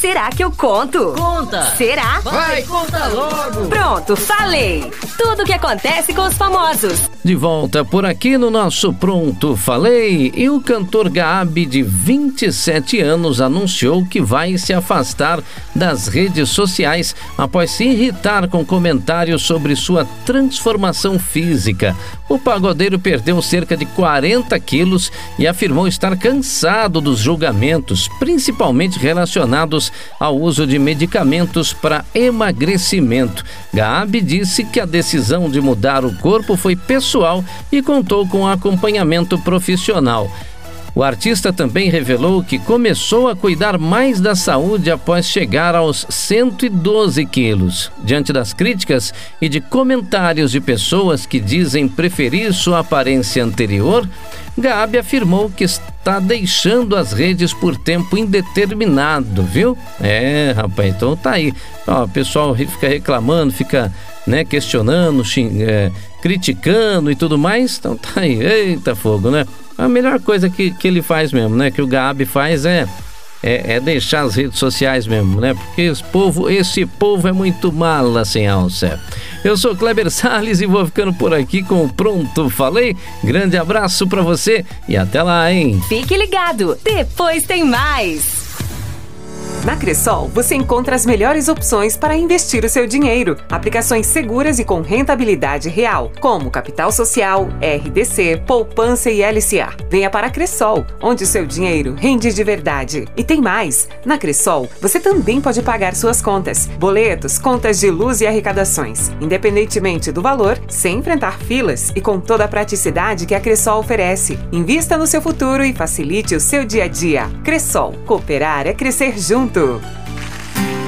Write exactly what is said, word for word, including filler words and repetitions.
Será que eu conto? Conta! Será? Vai, conta logo! Pronto, falei! Tudo o que acontece com os famosos. De volta por aqui no nosso Pronto Falei, e o cantor Gabi, de vinte e sete anos, anunciou que vai se afastar das redes sociais após se irritar com comentários sobre sua transformação física. O pagodeiro perdeu cerca de quarenta quilos e afirmou estar cansado dos julgamentos, principalmente relacionados ao uso de medicamentos para emagrecimento. Gabi disse que a decisão de mudar o corpo foi pessoal e contou com acompanhamento profissional. O artista também revelou que começou a cuidar mais da saúde após chegar aos cento e doze quilos. Diante das críticas e de comentários de pessoas que dizem preferir sua aparência anterior, Gabi afirmou que está deixando as redes por tempo indeterminado, viu? É, rapaz, então tá aí. Ó, o pessoal fica reclamando, fica, né, questionando, xing, é, criticando e tudo mais, então tá aí. Eita fogo, né? A melhor coisa que, que ele faz mesmo, né? Que o Gabi faz é, é, é deixar as redes sociais mesmo, né? Porque esse povo, esse povo é muito mala sem alça. Eu sou Kleber Salles e vou ficando por aqui com o Pronto Falei. Grande abraço pra você e até lá, hein? Fique ligado, depois tem mais. Na Cressol, você encontra as melhores opções para investir o seu dinheiro. Aplicações seguras e com rentabilidade real, como Capital Social, R D C, Poupança e L C A. Venha para a Cressol, onde o seu dinheiro rende de verdade. E tem mais! Na Cressol, você também pode pagar suas contas, boletos, contas de luz e arrecadações, independentemente do valor, sem enfrentar filas e com toda a praticidade que a Cressol oferece. Invista no seu futuro e facilite o seu dia a dia. Cressol, cooperar é crescer junto.